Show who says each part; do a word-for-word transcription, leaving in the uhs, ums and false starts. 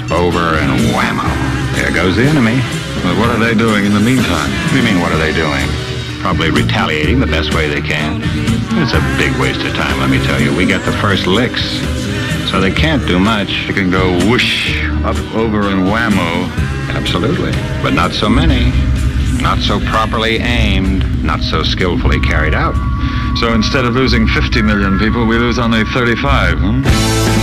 Speaker 1: over, and whammo. There goes the enemy.
Speaker 2: But what are they doing in the meantime?
Speaker 1: What do you mean, what are they doing? Probably retaliating the best way they can. It's a big waste of time, let me tell you. We get the first licks, so they can't do much.
Speaker 2: You can go whoosh, up, over, and whammo.
Speaker 1: Absolutely. But not so many. Not so properly aimed. Not so skillfully carried out.
Speaker 2: So instead of losing fifty million people, we lose only thirty-five, hmm?